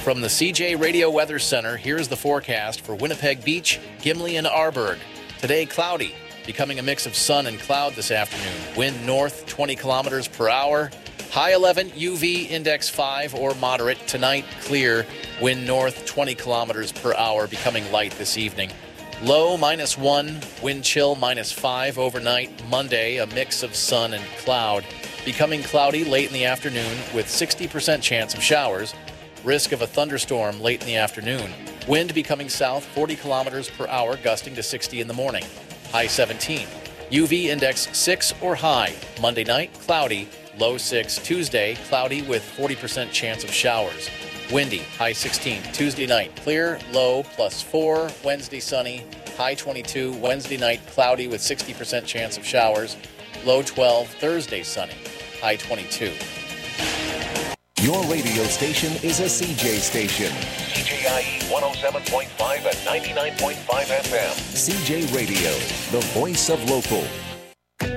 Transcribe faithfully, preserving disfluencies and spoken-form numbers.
From the C J Radio Weather Center, here's the forecast for Winnipeg Beach, Gimli, and Arborg. Today, cloudy, becoming a mix of sun and cloud this afternoon. Wind north, twenty kilometers per hour. High eleven, U V index five or moderate. Tonight, clear. Wind north, twenty kilometers per hour, becoming light this evening. Low, minus one. Wind chill, minus five overnight. Monday, a mix of sun and cloud. Becoming cloudy late in the afternoon with sixty percent chance of showers. Risk of a thunderstorm late in the afternoon. Wind becoming south, forty kilometers per hour, gusting to sixty in the morning. High seventeen. U V index six or high. Monday night, cloudy. Low six. Tuesday, cloudy with forty percent chance of showers. Windy, high sixteen. Tuesday night, clear. Low plus four. Wednesday, sunny. High twenty-two. Wednesday night, cloudy with sixty percent chance of showers. Low twelve. Thursday, sunny. High twenty-two. Your radio station is a C J station. C J I E one oh seven point five and ninety-nine point five F M. C J Radio, the voice of local.